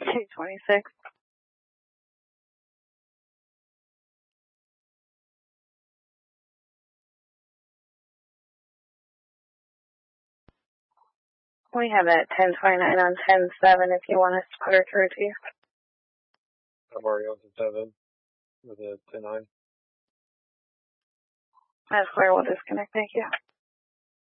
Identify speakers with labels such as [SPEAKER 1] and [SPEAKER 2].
[SPEAKER 1] 226. We have it 1029 on 10-7 if you want us to put her through to you.
[SPEAKER 2] I'm already on 7 with a 10-9.
[SPEAKER 1] That's clear. We'll disconnect. Thank you.